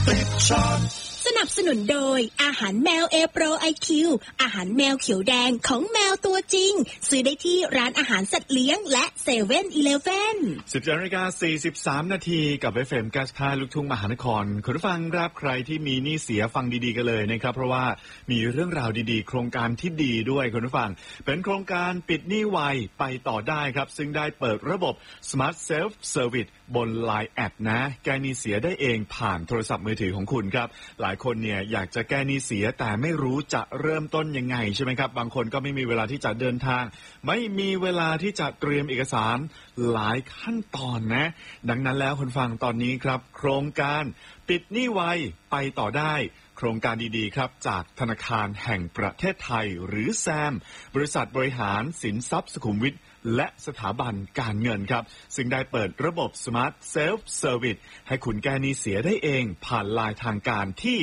สนับสนุนโดยอาหารแมว A Pro IQ อาหารแมวเขียวแดงของแมวตัวจริงซื้อได้ที่ร้านอาหารสัตว์เลี้ยงและ7-Eleven 10:43 นาทีกับ FM 95ลูกทุ่งมหานครคุณผู้ฟังครับใครที่มีหนี้เสียฟังดีๆกันเลยนะครับเพราะว่ามีเรื่องราวดีๆโครงการที่ดีด้วยคุณผู้ฟังเป็นโครงการปิดหนี้ไวไปต่อได้ครับซึ่งได้เปิดระบบ Smart Self Service บน LINE แอปนะแก้หนี้เสียได้เองผ่านโทรศัพท์มือถือของคุณครับหลายคนเนี่ยอยากจะแก้หนี้เสียแต่ไม่รู้จะเริ่มต้นยังไงใช่ไหมครับบางคนก็ไม่มีเวลาที่จะเดินทางไม่มีเวลาที่จะเตรียมเอกสารหลายขั้นตอนนะดังนั้นแล้วคุณฟังตอนนี้ครับโครงการปิดหนี้ไวไปต่อได้โครงการดีๆครับจากธนาคารแห่งประเทศไทยหรือแซมบริษัทบริหารสินทรัพย์สุขุมวิทและสถาบันการเงินครับซึ่งได้เปิดระบบ Smart Self Service ให้คุณแก้หนี้เสียได้เองผ่านไลน์ทางการที่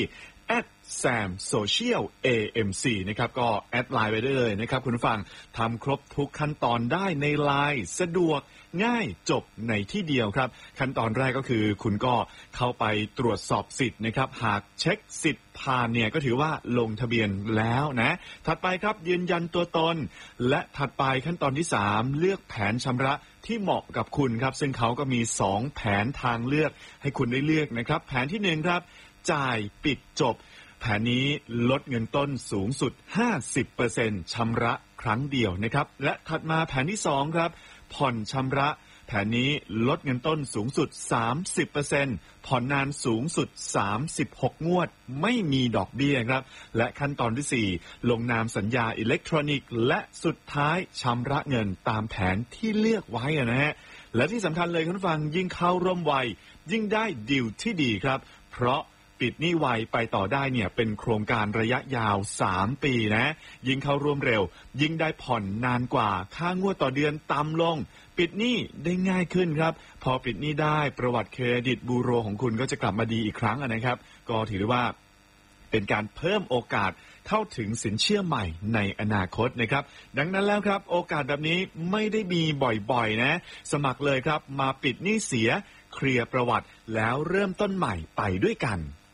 @samsocial_amc นะครับก็แอดไลน์ไปได้เลยนะครับคุณผู้ฟังทำครบทุกขั้นตอนได้ในไลน์สะดวกง่ายจบในที่เดียวครับขั้นตอนแรกก็คือคุณก็เข้าไปตรวจสอบสิทธิ์นะครับหากเช็คสิทธิ์ผ่านเนี่ยก็ถือว่าลงทะเบียนแล้วนะถัดไปครับยืนยันตัวตนและถัดไปขั้นตอนที่3เลือกแผนชำระที่เหมาะกับคุณครับซึ่งเขาก็มี2แผนทางเลือกให้คุณได้เลือกนะครับแผนที่1ครับจ่ายปิดจบแผนนี้ลดเงินต้นสูงสุด 50% ชำระครั้งเดียวนะครับและถัดมาแผนที่2ครับผ่อนชำระแผนนี้ลดเงินต้นสูงสุด 30% ผ่อนนานสูงสุด36งวดไม่มีดอกเบี้ยครับและขั้นตอนที่4ลงนามสัญญาอิเล็กทรอนิกส์และสุดท้ายชำระเงินตามแผนที่เลือกไว้นะฮะและที่สำคัญเลยคุณผู้ฟังยิ่งเข้าร่วมไวยิ่งได้ดีลที่ดีครับเพราะปิดหนี้ไวไปต่อได้เนี่ยเป็นโครงการระยะยาว3ปีนะยิ่งเข้าร่วมเร็วยิ่งได้ผ่อนนานกว่าค่างวดต่อเดือนต่ำลงปิดหนี้ได้ง่ายขึ้นครับพอปิดหนี้ได้ประวัติเครดิตบูโรของคุณก็จะกลับมาดีอีกครั้งนะครับก็ถือว่าเป็นการเพิ่มโอกาสเข้าถึงสินเชื่อใหม่ในอนาคตนะครับดังนั้นแล้วครับโอกาสแบบนี้ไม่ได้มีบ่อยๆนะสมัครเลยครับมาปิดหนี้เสียเคลียร์ประวัติแล้วเริ่มต้นใหม่ไปด้วยกัน